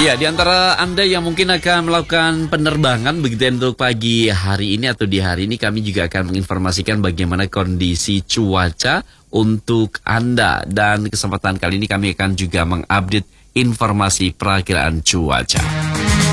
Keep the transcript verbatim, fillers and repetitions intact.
Iya, di antara Anda yang mungkin akan melakukan penerbangan begitu untuk pagi hari ini atau di hari ini, kami juga akan menginformasikan bagaimana kondisi cuaca untuk Anda. Dan kesempatan kali ini kami akan juga mengupdate informasi perakiraan cuaca.